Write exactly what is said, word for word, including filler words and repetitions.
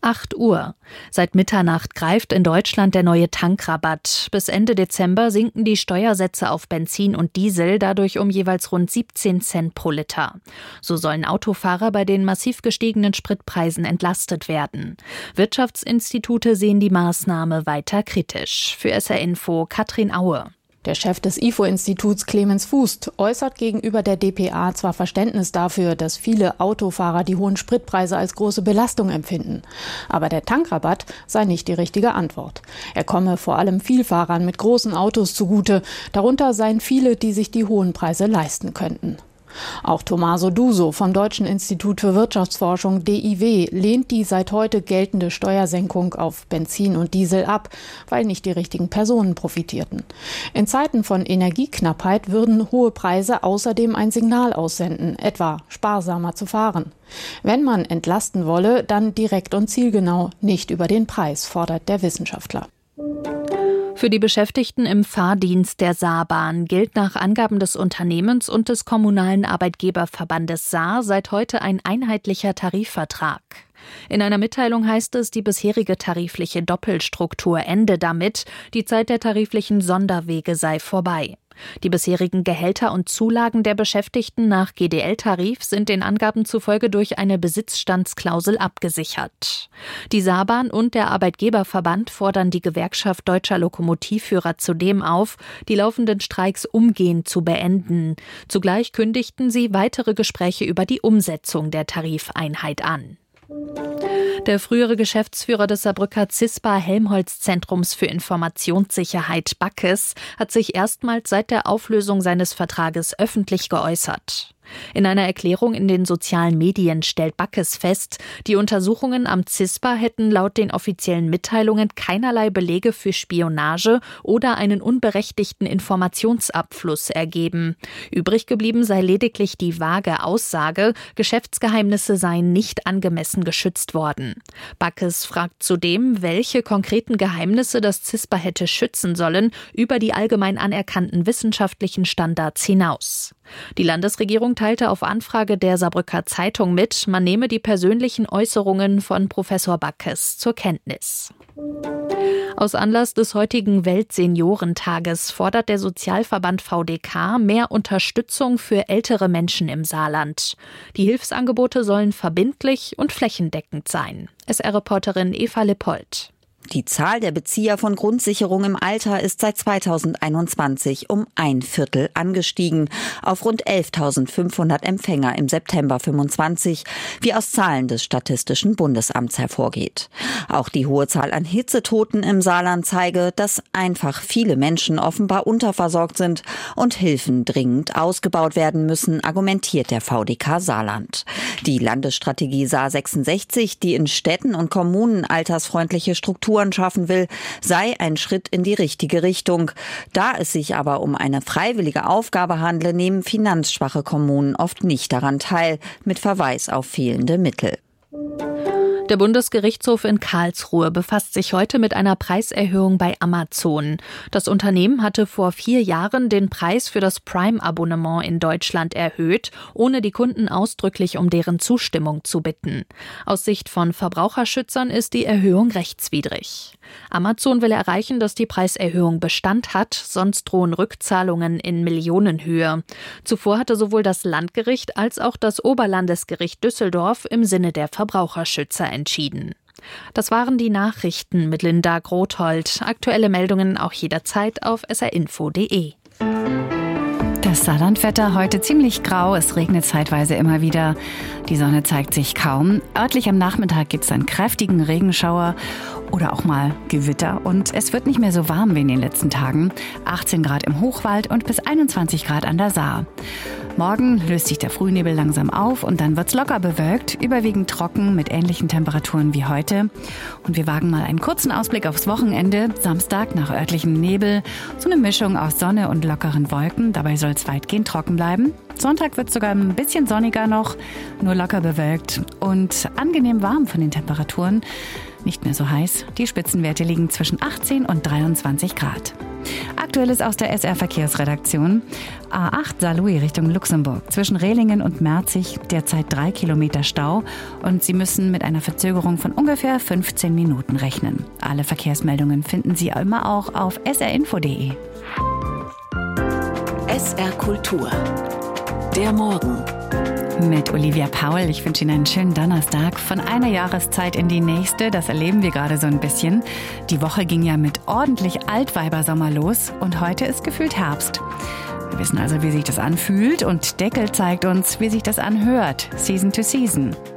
acht Uhr. Seit Mitternacht greift in Deutschland der neue Tankrabatt. Bis Ende Dezember sinken die Steuersätze auf Benzin und Diesel dadurch um jeweils rund siebzehn Cent pro Liter. So sollen Autofahrer bei den massiv gestiegenen Spritpreisen entlastet werden. Wirtschaftsinstitute sehen die Maßnahme weiter kritisch. Für S R Info Katrin Aue. Der Chef des I F O-Instituts Clemens Fuß äußert gegenüber der d p a zwar Verständnis dafür, dass viele Autofahrer die hohen Spritpreise als große Belastung empfinden. Aber der Tankrabatt sei nicht die richtige Antwort. Er komme vor allem Vielfahrern mit großen Autos zugute. Darunter seien viele, die sich die hohen Preise leisten könnten. Auch Tommaso Duso vom Deutschen Institut für Wirtschaftsforschung D I W lehnt die seit heute geltende Steuersenkung auf Benzin und Diesel ab, weil nicht die richtigen Personen profitierten. In Zeiten von Energieknappheit würden hohe Preise außerdem ein Signal aussenden, etwa sparsamer zu fahren. Wenn man entlasten wolle, dann direkt und zielgenau, nicht über den Preis, fordert der Wissenschaftler. Für die Beschäftigten im Fahrdienst der Saarbahn gilt nach Angaben des Unternehmens und des kommunalen Arbeitgeberverbandes Saar seit heute ein einheitlicher Tarifvertrag. In einer Mitteilung heißt es, die bisherige tarifliche Doppelstruktur ende damit, die Zeit der tariflichen Sonderwege sei vorbei. Die bisherigen Gehälter und Zulagen der Beschäftigten nach G D L-Tarif sind den Angaben zufolge durch eine Besitzstandsklausel abgesichert. Die Saarbahn und der Arbeitgeberverband fordern die Gewerkschaft Deutscher Lokomotivführer zudem auf, die laufenden Streiks umgehend zu beenden. Zugleich kündigten sie weitere Gespräche über die Umsetzung der Tarifeinheit an. Der frühere Geschäftsführer des Saarbrücker CISPA-Helmholtz-Zentrums für Informationssicherheit Backes hat sich erstmals seit der Auflösung seines Vertrages öffentlich geäußert. In einer Erklärung in den sozialen Medien stellt Backes fest, die Untersuchungen am CISPA hätten laut den offiziellen Mitteilungen keinerlei Belege für Spionage oder einen unberechtigten Informationsabfluss ergeben. Übrig geblieben sei lediglich die vage Aussage, Geschäftsgeheimnisse seien nicht angemessen geschützt worden. Backes fragt zudem, welche konkreten Geheimnisse das CISPA hätte schützen sollen, über die allgemein anerkannten wissenschaftlichen Standards hinaus. Die Landesregierung teilte auf Anfrage der Saarbrücker Zeitung mit, man nehme die persönlichen Äußerungen von Professor Backes zur Kenntnis. Aus Anlass des heutigen Weltseniorentages fordert der Sozialverband V D K mehr Unterstützung für ältere Menschen im Saarland. Die Hilfsangebote sollen verbindlich und flächendeckend sein. S R-Reporterin Eva Lippold. Die Zahl der Bezieher von Grundsicherung im Alter ist seit zweitausendeinundzwanzig um ein Viertel angestiegen, auf rund elftausendfünfhundert Empfänger im September fünfundzwanzig, wie aus Zahlen des Statistischen Bundesamts hervorgeht. Auch die hohe Zahl an Hitzetoten im Saarland zeige, dass einfach viele Menschen offenbar unterversorgt sind und Hilfen dringend ausgebaut werden müssen, argumentiert der V D K Saarland. Die Landesstrategie Saar sechsundsechzig, die in Städten und Kommunen altersfreundliche Strukturen schaffen will, sei ein Schritt in die richtige Richtung. Da es sich aber um eine freiwillige Aufgabe handle, nehmen finanzschwache Kommunen oft nicht daran teil, mit Verweis auf fehlende Mittel. Der Bundesgerichtshof in Karlsruhe befasst sich heute mit einer Preiserhöhung bei Amazon. Das Unternehmen hatte vor vier Jahren den Preis für das Prime-Abonnement in Deutschland erhöht, ohne die Kunden ausdrücklich um deren Zustimmung zu bitten. Aus Sicht von Verbraucherschützern ist die Erhöhung rechtswidrig. Amazon will erreichen, dass die Preiserhöhung Bestand hat, sonst drohen Rückzahlungen in Millionenhöhe. Zuvor hatte sowohl das Landgericht als auch das Oberlandesgericht Düsseldorf im Sinne der Verbraucherschützer entschieden. Das waren die Nachrichten mit Linda Grothold. Aktuelle Meldungen auch jederzeit auf s r info punkt d e. Das Saarlandwetter heute ziemlich grau, es regnet zeitweise immer wieder. Die Sonne zeigt sich kaum. Örtlich am Nachmittag gibt es einen kräftigen Regenschauer oder auch mal Gewitter und es wird nicht mehr so warm wie in den letzten Tagen. achtzehn Grad im Hochwald und bis einundzwanzig Grad an der Saar. Morgen löst sich der Frühnebel langsam auf und dann wird's locker bewölkt, überwiegend trocken mit ähnlichen Temperaturen wie heute. Und wir wagen mal einen kurzen Ausblick aufs Wochenende. Samstag nach örtlichem Nebel, so eine Mischung aus Sonne und lockeren Wolken. Dabei soll es weitgehend trocken bleiben. Sonntag wird es sogar ein bisschen sonniger noch, nur locker bewölkt und angenehm warm von den Temperaturen. Nicht mehr so heiß. Die Spitzenwerte liegen zwischen achtzehn und dreiundzwanzig Grad. Aktuelles aus der S R-Verkehrsredaktion. A acht Saarlouis Richtung Luxemburg. Zwischen Rehlingen und Merzig derzeit drei Kilometer Stau. Und Sie müssen mit einer Verzögerung von ungefähr fünfzehn Minuten rechnen. Alle Verkehrsmeldungen finden Sie immer auch auf s r info punkt d e. S R Kultur. Der Morgen. Mit Olivia Paul. Ich wünsche Ihnen einen schönen Donnerstag. Von einer Jahreszeit in die nächste, das erleben wir gerade so ein bisschen. Die Woche ging ja mit ordentlich Altweibersommer los und heute ist gefühlt Herbst. Wir wissen also, wie sich das anfühlt und Deckel zeigt uns, wie sich das anhört. Season to Season.